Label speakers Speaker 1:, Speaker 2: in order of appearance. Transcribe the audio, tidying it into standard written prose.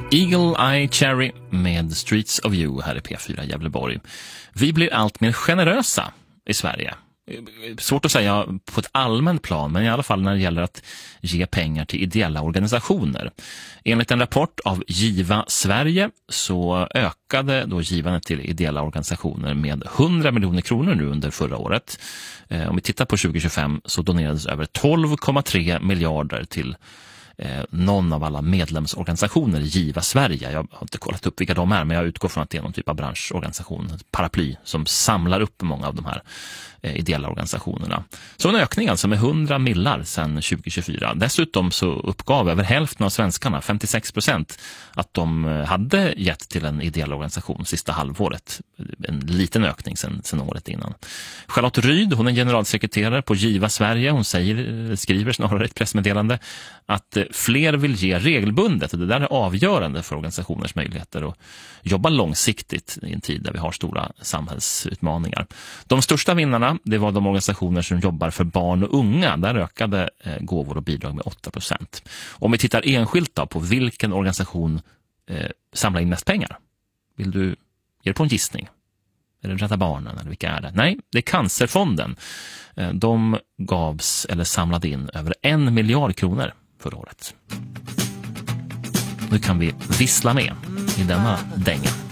Speaker 1: Eagle Eye Cherry med Streets of You här i P4 Gävleborg. Vi blir allt mer generösa i Sverige. Svårt att säga på ett allmänt plan, men i alla fall när det gäller att ge pengar till ideella organisationer. Enligt en rapport av Giva Sverige så ökade då givandet till ideella organisationer med 100 miljoner kronor nu under förra året. Om vi tittar på 2025 så donerades över 12,3 miljarder till någon av alla medlemsorganisationer i Giva Sverige. Jag har inte kollat upp vilka de är, men jag utgår från att det är någon typ av branschorganisation, paraply, som samlar upp många av de här ideella organisationerna. Så en ökning alltså med 100 millar sedan 2024. Dessutom så uppgav över hälften av svenskarna, 56%, att de hade gett till en ideell organisation sista halvåret. En liten ökning sedan året innan. Charlotte Ryd, hon är generalsekreterare på Giva Sverige. Hon skriver snarare ett pressmeddelande att fler vill ge regelbundet, och det där är avgörande för organisationers möjligheter att jobba långsiktigt i en tid där vi har stora samhällsutmaningar. De största vinnarna, det var de organisationer som jobbar för barn och unga. Där ökade gåvor och bidrag med 8%. Om vi tittar enskilt då på vilken organisation samlar in mest pengar, vill du ge på en gissning? Är det Rädda Barnen eller vilka är det? Nej, det är Cancerfonden. De gavs eller samlade in över 1 miljard kronor förra året. Nu kan vi vissla med i denna dänga.